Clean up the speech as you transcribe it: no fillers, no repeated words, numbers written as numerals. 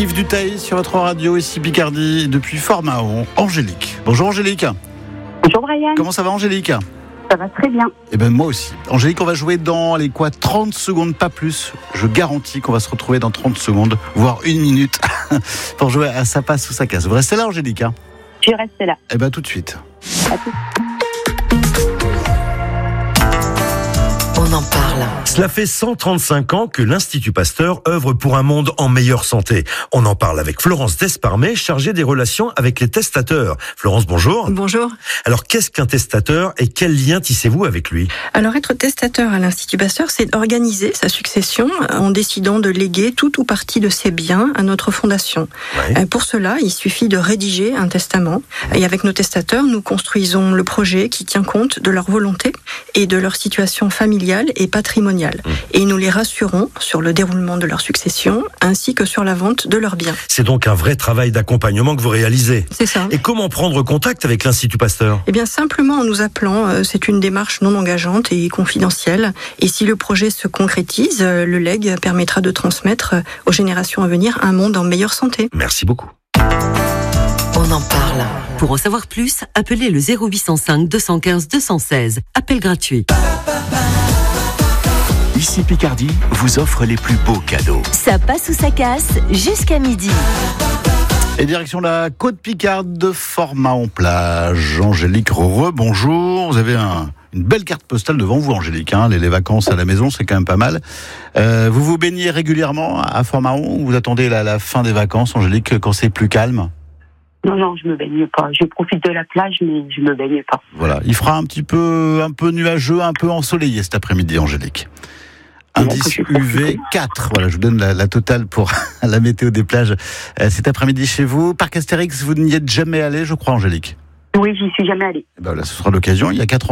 Yves Duteil sur votre radio, ici Picardie, depuis Fort-Mahon. Angélique. Bonjour Angélique. Bonjour Brian. Comment ça va Angélique ? Ça va très bien. Eh ben moi aussi. Angélique, on va jouer dans 30 secondes, pas plus. Je garantis qu'on va se retrouver dans 30 secondes, voire 1 minute, pour jouer à Ça passe ou ça casse. Vous restez là Angélique ? Je reste là. Eh ben tout de suite. À tout. On en parle. Cela fait 135 ans que l'Institut Pasteur œuvre pour un monde en meilleure santé. On en parle avec Florence Desparmé, chargée des relations avec les testateurs. Florence, bonjour. Bonjour. Alors, qu'est-ce qu'un testateur et quel lien tissez-vous avec lui ? Alors, être testateur à l'Institut Pasteur, c'est organiser sa succession en décidant de léguer tout ou partie de ses biens à notre fondation. Ouais. Pour cela, il suffit de rédiger un testament. Et avec nos testateurs, nous construisons le projet qui tient compte de leur volonté et de leur situation familiale et patrimoniale. Et nous les rassurons sur le déroulement de leur succession ainsi que sur la vente de leurs biens. C'est donc un vrai travail d'accompagnement que vous réalisez. C'est ça. Et comment prendre contact avec l'Institut Pasteur ? Eh bien, simplement en nous appelant, c'est une démarche non engageante et confidentielle. Et si le projet se concrétise, le legs permettra de transmettre aux générations à venir un monde en meilleure santé. Merci beaucoup. On en parle. Pour en savoir plus, appelez le 0805 215 216. Appel gratuit. Ici Picardie vous offre les plus beaux cadeaux. Ça passe ou ça casse jusqu'à midi. Et direction la côte Picarde de Fort-Mahon-Plage. Angélique, rebonjour. Vous avez une belle carte postale devant vous, Angélique. Les vacances à la maison, c'est quand même pas mal. Vous vous baignez régulièrement à Fort-Mahon ou vous attendez la fin des vacances, Angélique, quand c'est plus calme ? Non, je me baigne pas. Je profite de la plage, mais je me baigne pas. Voilà, il fera un peu nuageux, un peu ensoleillé cet après-midi, Angélique. Indice UV 4. Voilà, je vous donne la totale pour la météo des plages cet après-midi chez vous. Parc Astérix, vous n'y êtes jamais allé, je crois, Angélique. Oui, j'y suis jamais allée. Ben voilà, ce sera l'occasion. Il y a 4 ans.